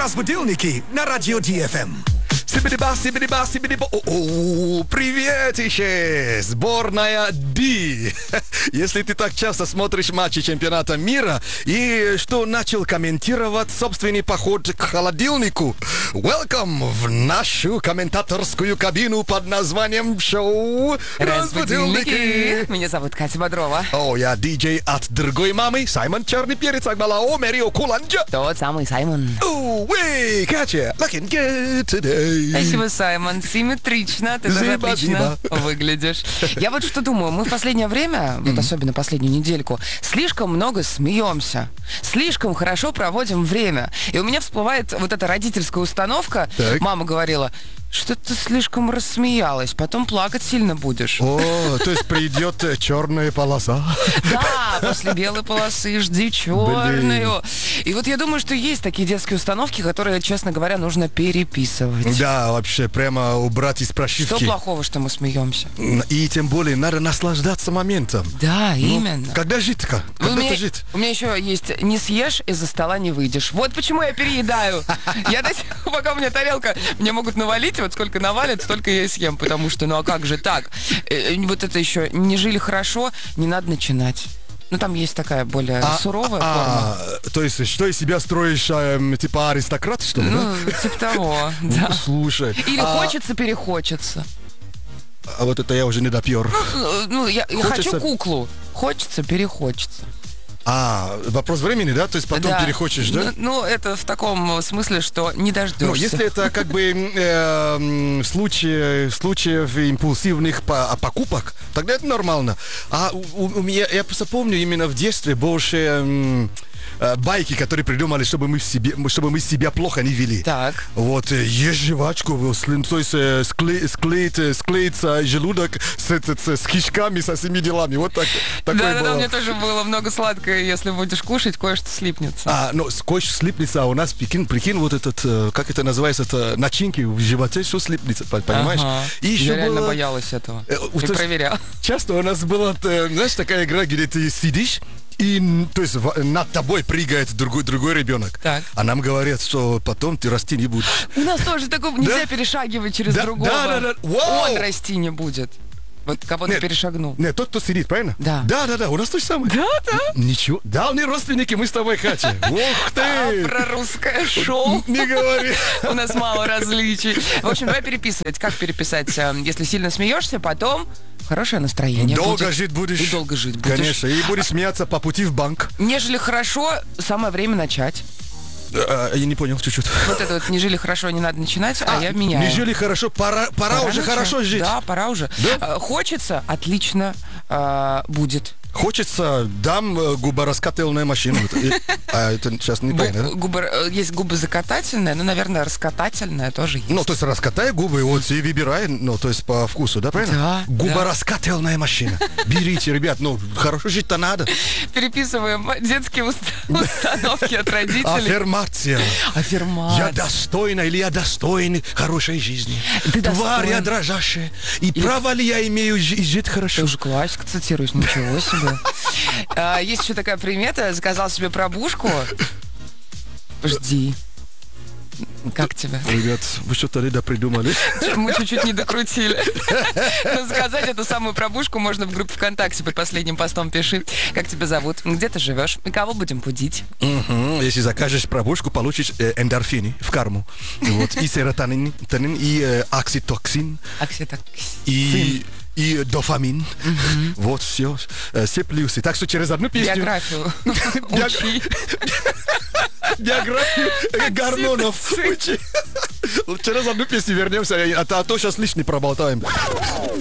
Разбудилники на радио DFM. Приветище! Сборная D. Если ты так часто смотришь матчи чемпионата мира и что начал комментировать собственный поход к холодильнику, welcome в нашу комментаторскую кабину под названием шоу «Разбудилники». Меня зовут Катя Бодрова. Я диджей от другой мамы, Саймон Черный Перец, Акбалао, Мерио Куланджа. Тот самый Саймон. Катя, looking good today. Спасибо, Саймон. Симметрично. Ты даже отлично выглядишь. Я вот что думаю. Мы в последнее время, вот особенно последнюю недельку, слишком много смеемся. Слишком хорошо проводим время. И у меня всплывает вот эта родительская установка. Так. Мама говорила, что ты слишком рассмеялась, потом плакать сильно будешь. О, то есть придет черная полоса. Да, после белой полосы жди черную. И вот я думаю, что есть такие детские установки, которые, честно говоря, нужно переписывать. Да, вообще, прямо убрать из прошивки. Что плохого, что мы смеемся? И тем более надо наслаждаться моментом. Да, именно. Когда жить-то? Когда-то жить. У меня еще есть «не съешь, из-за стола не выйдешь». Вот почему я переедаю. Я до сих пор, пока у меня тарелка, мне могут навалить, вот сколько навалят, столько я и съем, потому что, ну а как же так? Вот это еще, не жили хорошо, не надо начинать. Ну, там есть такая более суровая форма. То есть, что из себя строишь, типа аристократ, что ли? Ну, типа того, да. Слушай. Или хочется, перехочется. А вот это я уже не допер. Ну, я хочу куклу. Хочется, перехочется. Вопрос времени, да? То есть потом перехочешь, да? Ну, это в таком смысле, что не дождешься. Ну, если это как бы случаев импульсивных покупок, тогда это нормально. Я просто помню именно в детстве больше байки, которые придумали, чтобы мы себя плохо не вели. Так. Вот, ешь жвачку, то есть склеится желудок с кишками, со всеми делами. Вот так. Да, у меня тоже было много сладкое. Если будешь кушать, кое-что слипнется. Кое-что слипнется, а у нас, прикинь, вот этот, как это называется, это начинки в животе, что слипнется, понимаешь? И еще я реально боялась этого. И проверял. Часто у нас была, знаешь, такая игра, где ты сидишь, и, то есть, над тобой прыгает другой ребенок. Так. А нам говорят, что потом ты расти не будешь. У нас тоже такого нельзя перешагивать через другого. Да. Он расти не будет. Вот кого-то перешагнул. Нет, тот, кто сидит, правильно? Да. Да, у нас то же самое. Да. Ничего. Да, они родственники, мы с тобой, Катя. Ух ты! Про русское шоу. Не говори. У нас мало различий. В общем, давай переписывать. Как переписать? Если сильно смеешься, потом хорошее настроение. Долго жить будешь. И долго жить будешь. Конечно. И будешь смеяться по пути в банк. Нежели хорошо, самое время начать. Я не понял чуть-чуть. Вот это вот «не жили хорошо, не надо начинать», я меняю. Не жили хорошо, пора уже начать. Хорошо жить. Да, пора уже. Да? Хочется, отлично будет. Хочется, дам губораскатывальную машину. Это сейчас не понятно. Есть губозакатательная, но, наверное, раскатательная тоже есть. Ну, то есть раскатай губы, вот и выбирай, ну, то есть по вкусу, да, правильно? Да. Губораскатывальная машина. Берите, ребят, хорошо жить-то надо. Переписываем детские установки от родителей. Аффирмация. Аффирмация. Я достойна или я достоин хорошей жизни. Тварь я дрожащая. И право ли я имею жить хорошо? Ты уже классик цитируешь, ничего себе. Есть еще такая примета. Заказал себе пробушку. Жди. Как тебе? Ребят, вы что-то придумали? Мы чуть-чуть не докрутили. Но заказать эту самую пробушку можно в группе ВКонтакте. Под последним постом пиши, как тебя зовут, где ты живешь и кого будем будить. Если закажешь пробушку, получишь эндорфины в карму. Вот. И серотонин, и окситоксин. И дофамин. Вот все плюсы. Так что через одну песню... Биографию учи. Биографию гормонов учи. Через одну песню вернемся, а то сейчас лишний проболтаем.